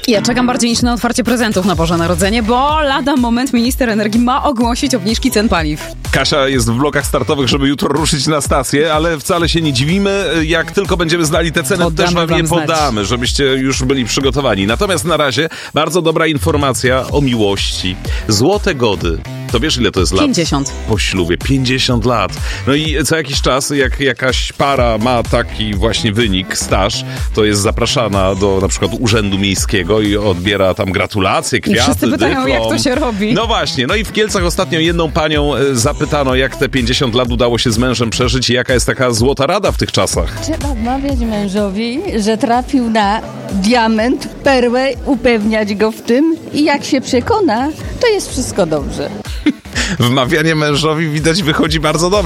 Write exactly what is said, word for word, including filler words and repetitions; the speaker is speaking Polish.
Ja czekam bardziej niż na otwarcie prezentów na Boże Narodzenie, bo lada moment minister energii ma ogłosić obniżki cen paliw. Kasia jest w blokach startowych, żeby jutro ruszyć na stację, ale wcale się nie dziwimy. Jak tylko będziemy znali te ceny, Poddamy też wam je wam podamy, znać. żebyście już byli przygotowani. Natomiast na razie bardzo dobra informacja o miłości. Złote gody. To wiesz, ile to jest lat? pięćdziesiąt. Po ślubie. pięćdziesiąt lat. No i co jakiś czas, jak jakaś para ma taki właśnie wynik, staż, to jest zapraszana do na przykład urzędu miejskiego i odbiera tam gratulacje, kwiaty, I wszyscy pytają, dyplom. jak to się robi. No właśnie. No i w Kielcach ostatnio jedną panią e, zapytano, jak te pięćdziesiąt lat udało się z mężem przeżyć i jaka jest taka złota rada w tych czasach. Trzeba odmawiać mężowi, że trafił na diament, perłę, upewniać go w tym i jak się przekona, to jest wszystko dobrze. Wmawianie mężowi widać wychodzi bardzo dobrze.